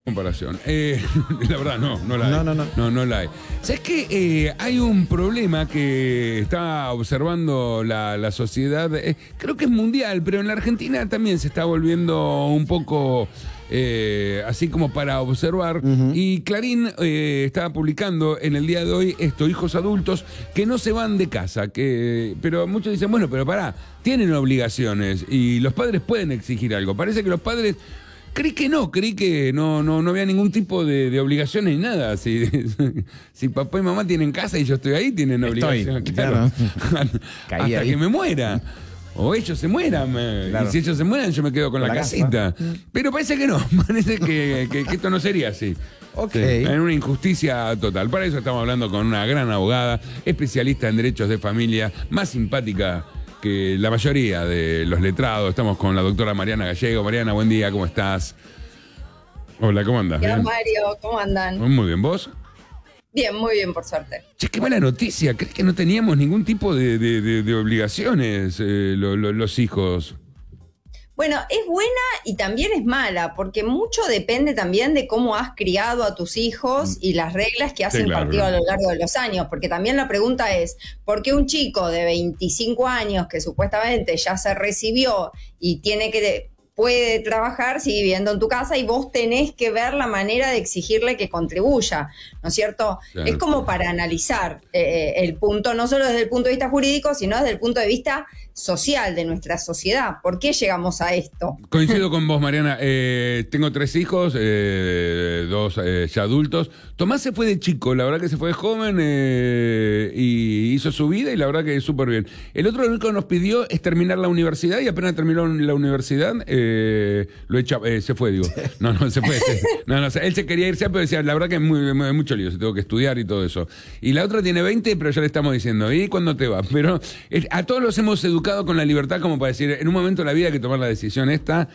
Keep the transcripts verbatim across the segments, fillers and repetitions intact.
Comparación. Eh, la verdad, no, no la hay. No, no, no. No, no la hay. ¿Sabes qué? Eh, hay un problema que está observando la, la sociedad, eh, creo que es mundial, pero en la Argentina también se está volviendo un poco eh, así como para observar. Uh-huh. Y Clarín eh, estaba publicando en el día de hoy esto, hijos adultos que no se van de casa, que pero muchos dicen, bueno, pero pará, tienen obligaciones y los padres pueden exigir algo. Parece que los padres... Creí que no, creí que no, no, no había ningún tipo de, de obligaciones ni nada. Si, si papá y mamá tienen casa y yo estoy ahí, tienen obligaciones. Claro. claro. Hasta ahí. Que me muera. O ellos se mueran. Claro. Y si ellos se mueran, yo me quedo con la, la casita. Casa. Pero parece que no. Parece que, que, que esto no sería así. Okay. Sí, en una injusticia total. Para eso estamos hablando con una gran abogada, especialista en derechos de familia, más simpática que la mayoría de los letrados. Estamos con la doctora Mariana Gallego. Mariana, buen día, ¿cómo estás? Hola, ¿cómo andas? Hola, Mario, ¿cómo andan? Muy bien, ¿vos? Bien, muy bien, por suerte. Che, qué mala noticia. ¿Crees que no teníamos ningún tipo de, de, de, de obligaciones eh, lo, lo, los hijos? Bueno, es buena y también es mala, porque mucho depende también de cómo has criado a tus hijos y las reglas que has sí, impartido claro. a lo largo de los años, porque también la pregunta es, ¿por qué un chico de veinticinco años que supuestamente ya se recibió y tiene que puede trabajar, sigue viviendo en tu casa y vos tenés que ver la manera de exigirle que contribuya, ¿no es cierto? Claro. Es como para analizar eh, el punto, no solo desde el punto de vista jurídico, sino desde el punto de vista social de nuestra sociedad. ¿Por qué llegamos a esto? Coincido con vos, Mariana. Eh, tengo tres hijos, eh, dos eh, ya adultos. Tomás se fue de chico, la verdad que se fue de joven eh, y hizo su vida y la verdad que súper bien. El otro lo único que nos pidió es terminar la universidad y apenas terminó la universidad, eh, lo echa, eh, se fue, digo. No, no, se fue. Se, no, no, él se quería irse, pero decía, la verdad que es muy, muy, mucho lío, se tengo que estudiar y todo eso. Y la otra tiene veinte, pero ya le estamos diciendo, ¿y cuándo te vas? Pero eh, a todos los hemos educado con la libertad como para decir, en un momento de la vida hay que tomar la decisión esta,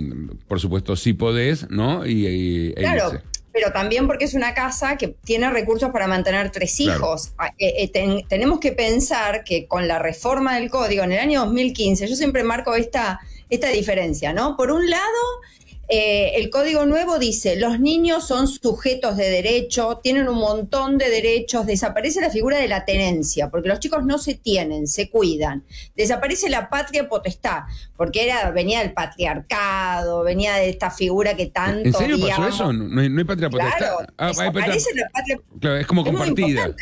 por supuesto sí podés, ¿no? Y, y claro, e pero también porque es una casa que tiene recursos para mantener tres hijos. Claro. Eh, eh, ten, tenemos que pensar que con la reforma del código en el año dos mil quince, yo siempre marco esta, esta diferencia, ¿no? Por un lado, Eh, el código nuevo dice, los niños son sujetos de derecho, tienen un montón de derechos, desaparece la figura de la tenencia, porque los chicos no se tienen, se cuidan. Desaparece la patria potestad, porque era, venía del patriarcado, venía de esta figura que tanto... ¿En serio pasó eso? ¿No hay, no hay patria potestad? Claro, ah, desaparece la patria... Claro, es como es compartida.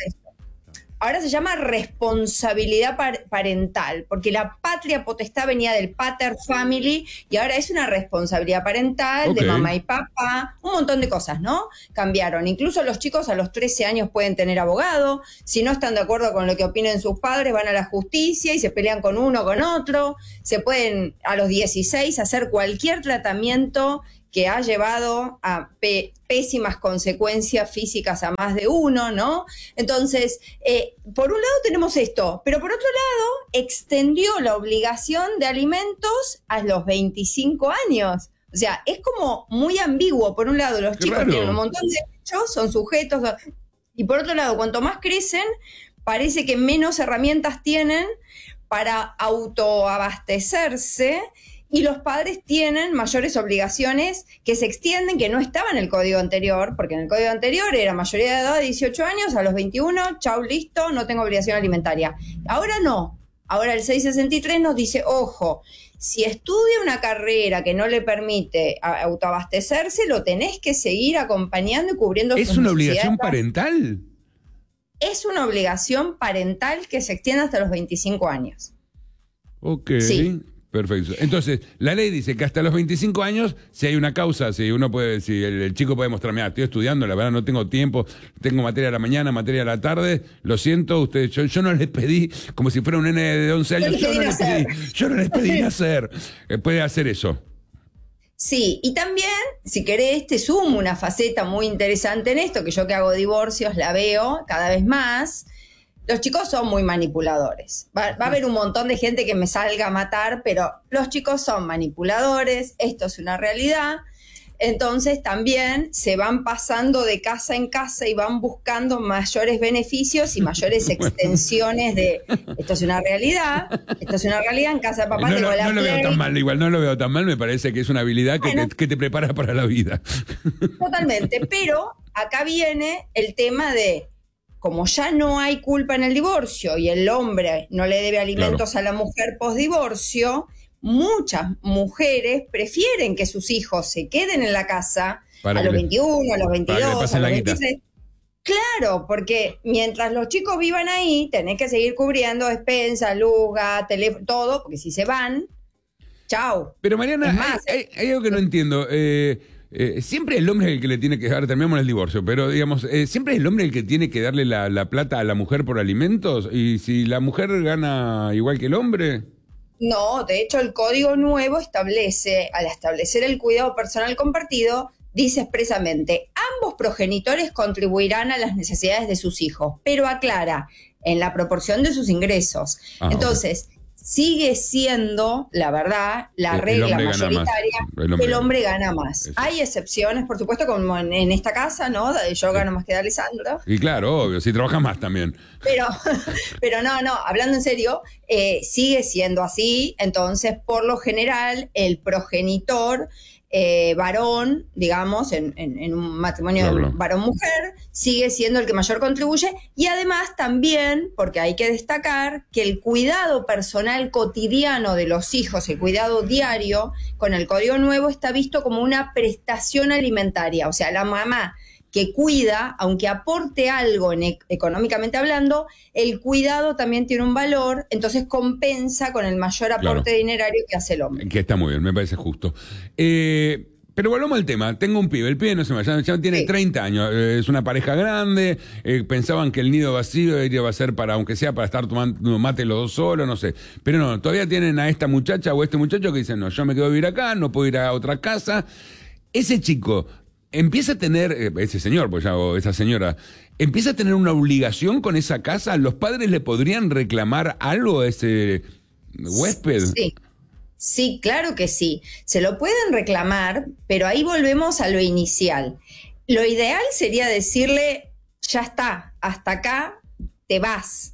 Ahora se llama responsabilidad parental, porque la patria potestad venía del pater family y ahora es una responsabilidad parental okay. de mamá y papá, un montón de cosas, ¿no? Cambiaron. Incluso los chicos a los trece años pueden tener abogado, si no están de acuerdo con lo que opinen sus padres, van a la justicia y se pelean con uno o con otro, se pueden a los dieciséis hacer cualquier tratamiento que ha llevado a pe- pésimas consecuencias físicas a más de uno, ¿no? Entonces, eh, por un lado tenemos esto, pero por otro lado, extendió la obligación de alimentos a los veinticinco años. O sea, es como muy ambiguo. Por un lado, los Qué chicos raro. tienen un montón de derechos, son sujetos, y por otro lado, cuanto más crecen, parece que menos herramientas tienen para autoabastecerse. Y los padres tienen mayores obligaciones que se extienden, que no estaban en el código anterior, porque en el código anterior era mayoría de edad de dieciocho años, a los veintiuno, chau, listo, no tengo obligación alimentaria. Ahora no, ahora el seiscientos sesenta y tres nos dice, ojo, si estudia una carrera que no le permite autoabastecerse, lo tenés que seguir acompañando y cubriendo sus necesidades. ¿Es una obligación parental? Es una obligación parental que se extiende hasta los veinticinco años. Ok. Sí. Perfecto. Entonces, la ley dice que hasta los veinticinco años, si hay una causa, si uno puede, si el, el chico puede mostrar, mira, estoy estudiando, la verdad no tengo tiempo, tengo materia a la mañana, materia a la tarde, lo siento, ustedes, yo, yo no les pedí, como si fuera un nene de once años, yo no les pedí, yo no les pedí nacer. Eh, puede hacer eso. Sí, y también, si querés, te sumo una faceta muy interesante en esto, que yo que hago divorcios la veo cada vez más. Los chicos son muy manipuladores. Va, va a haber un montón de gente que me salga a matar, pero los chicos son manipuladores, esto es una realidad. entonces también se van pasando de casa en casa y van buscando mayores beneficios y mayores extensiones de esto es una realidad, esto es una realidad, en casa de papá no, tengo no, la no lo veo tan mal, igual no lo veo tan mal, me parece que es una habilidad que, bueno, te, que te prepara para la vida. Totalmente, pero acá viene el tema de, como ya no hay culpa en el divorcio y el hombre no le debe alimentos, claro, a la mujer post-divorcio, muchas mujeres prefieren que sus hijos se queden en la casa para a los le, veintiuno, a los veintidós, a los veintiséis. Claro, porque mientras los chicos vivan ahí, tenés que seguir cubriendo despensa, luz, teléfono, todo, porque si se van, chao. Pero Mariana, más, hay, hay, hay algo que no entiendo. Eh, eh, siempre el hombre es el que le tiene que dar, terminamos el divorcio, pero digamos, eh, siempre es el hombre el que tiene que darle la, la plata a la mujer por alimentos, y si la mujer gana igual que el hombre... No, de hecho el código nuevo establece, al establecer el cuidado personal compartido, dice expresamente, ambos progenitores contribuirán a las necesidades de sus hijos, pero aclara, en la proporción de sus ingresos. Ah, Entonces, okay, sigue siendo, la verdad, la el, regla el mayoritaria, el hombre, el hombre gana más. Eso. Hay excepciones, por supuesto, como en, en esta casa, ¿no? Yo gano más que Alessandro. Y claro, obvio, si trabaja más también. Pero, pero no, no, hablando en serio, eh, sigue siendo así. Entonces, por lo general, el progenitor eh, varón, digamos, en, en, en un matrimonio claro, varón-mujer, sigue siendo el que mayor contribuye. Y además también, porque hay que destacar que el cuidado personal cotidiano de los hijos, el cuidado diario, con el código nuevo está visto como una prestación alimentaria. O sea, la mamá que cuida, aunque aporte algo en, económicamente hablando, el cuidado también tiene un valor, entonces compensa con el mayor aporte claro, dinerario que hace el hombre. Que está muy bien, me parece justo. Eh, pero volvamos al tema, tengo un pibe, el pibe no se me ya, ya tiene sí. treinta años, eh, es una pareja grande, eh, pensaban que el nido vacío iba a ser para, aunque sea para estar tomando mate los dos solos, no sé, pero no, todavía tienen a esta muchacha o este muchacho que dicen, no, yo me quedo a vivir acá, no puedo ir a otra casa. Ese chico empieza a tener, ese señor, pues ya, o esa señora, empieza a tener una obligación con esa casa. ¿Los padres le podrían reclamar algo a ese huésped? Sí, sí, claro que sí. Se lo pueden reclamar, pero ahí volvemos a lo inicial. Lo ideal sería decirle, ya está, hasta acá te vas.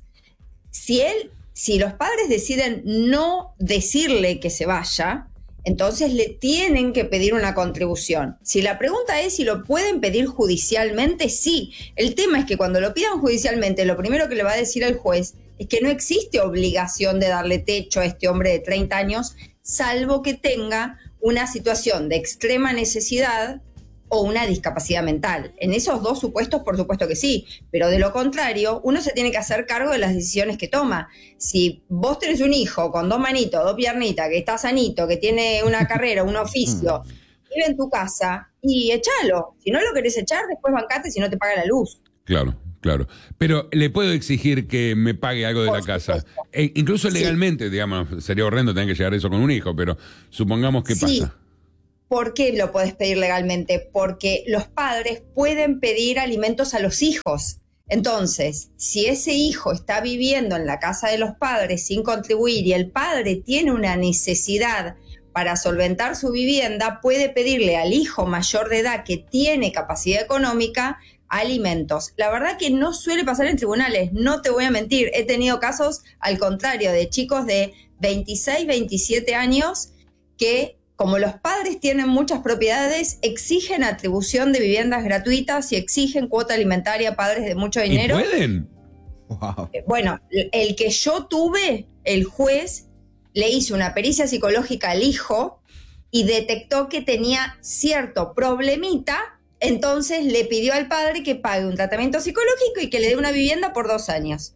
Si él, si los padres deciden no decirle que se vaya, entonces le tienen que pedir una contribución. Si la pregunta es si lo pueden pedir judicialmente, sí. El tema es que cuando lo pidan judicialmente, lo primero que le va a decir el juez es que no existe obligación de darle techo a este hombre de treinta años, salvo que tenga una situación de extrema necesidad o una discapacidad mental. En esos dos supuestos, por supuesto que sí, pero de lo contrario, uno se tiene que hacer cargo de las decisiones que toma. Si vos tenés un hijo con dos manitos, dos piernitas, que está sanito, que tiene una carrera, un oficio, vive en tu casa, y échalo. Si no lo querés echar, después bancate si no te paga la luz. Claro, claro. Pero le puedo exigir que me pague algo de por la casa. E incluso legalmente, sí, digamos, sería horrendo tener que llegar a eso con un hijo, pero supongamos que sí. pasa. ¿Por qué lo podés pedir legalmente? Porque los padres pueden pedir alimentos a los hijos. Entonces, si ese hijo está viviendo en la casa de los padres sin contribuir y el padre tiene una necesidad para solventar su vivienda, puede pedirle al hijo mayor de edad que tiene capacidad económica alimentos. La verdad que no suele pasar en tribunales, no te voy a mentir. He tenido casos, al contrario, de chicos de veintiséis, veintisiete años que, como los padres tienen muchas propiedades, exigen atribución de viviendas gratuitas y exigen cuota alimentaria a padres de mucho dinero. ¿Y pueden? Wow. Bueno, el que yo tuve, el juez le hizo una pericia psicológica al hijo y detectó que tenía cierto problemita, entonces le pidió al padre que pague un tratamiento psicológico y que le dé una vivienda por dos años.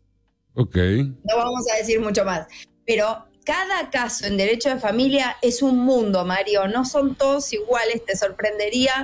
Ok. No vamos a decir mucho más, pero cada caso en derecho de familia es un mundo, Mario. No son todos iguales, te sorprendería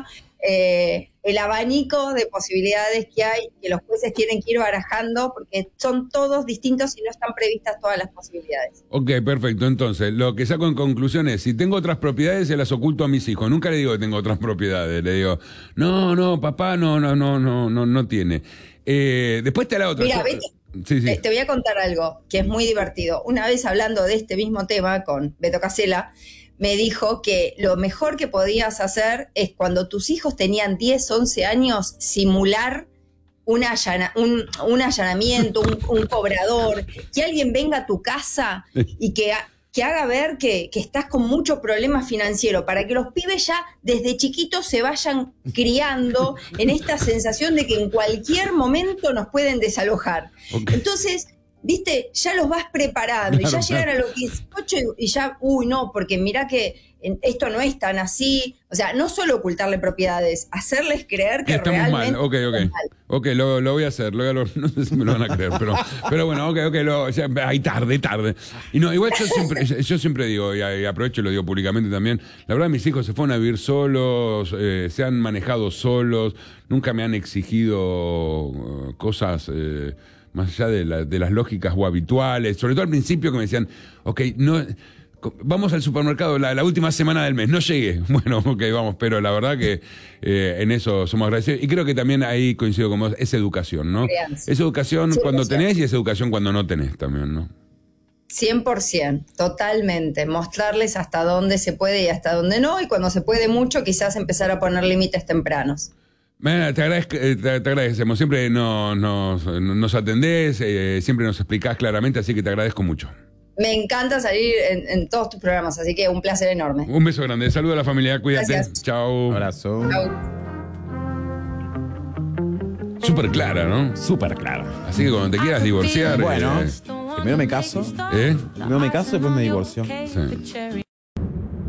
eh, el abanico de posibilidades que hay, que los jueces tienen que ir barajando, porque son todos distintos y no están previstas todas las posibilidades. Ok, perfecto. Entonces, lo que saco en conclusión es, si tengo otras propiedades, se las oculto a mis hijos. Nunca le digo que tengo otras propiedades. Le digo, no, no, papá, no, no, no, no, no, no tiene. Eh, después está la otra. Mira, vete. Sí, sí. Te voy a contar algo que es muy divertido. Una vez hablando de este mismo tema con Beto Casella, me dijo que lo mejor que podías hacer es cuando tus hijos tenían diez, once años, simular un, allana, un, un allanamiento, un, un cobrador, que alguien venga a tu casa y que, que haga ver que, que estás con mucho problema financiero, para que los pibes ya desde chiquitos se vayan criando en esta sensación de que en cualquier momento nos pueden desalojar. Okay. Entonces, viste, ya los vas preparando, claro, y ya llegan claro. a los dieciocho y, y ya, uy, no, porque mirá que esto no es tan así. O sea, no solo ocultarle propiedades, hacerles creer que, que estamos realmente mal. Okay, okay. mal. Ok, lo, lo voy a hacer, lo, lo, no sé si me lo van a creer, pero, pero bueno, ok, ok, lo, ya, ahí tarde, tarde. Y no, igual yo siempre, yo siempre digo, y, y aprovecho y lo digo públicamente también, la verdad mis hijos se fueron a vivir solos, eh, se han manejado solos, nunca me han exigido uh, cosas... Eh, más allá de, la, de las lógicas o habituales, sobre todo al principio que me decían, ok, no, vamos al supermercado la, la última semana del mes, no llegué. Bueno, ok, vamos, pero la verdad que eh, en eso somos agradecidos. Y creo que también ahí coincido con vos, es educación, ¿no? Crianza. Es educación cien por ciento cuando tenés y es educación cuando no tenés también, ¿no? cien por ciento, totalmente. Mostrarles hasta dónde se puede y hasta dónde no, y cuando se puede mucho, quizás empezar a poner límites tempranos. Te, agradezco, te, te agradecemos, siempre nos, nos, nos atendés, eh, siempre nos explicás claramente, así que te agradezco mucho. Me encanta salir en, en todos tus programas, así que un placer enorme. Un beso grande, saludo a la familia, cuídate. Gracias. Chao. Abrazo. Chao. Súper clara, ¿no? Súper clara. Así que cuando te quieras divorciar... Bueno, eh, primero me caso. ¿Eh? Primero me caso y después me divorcio. Sí.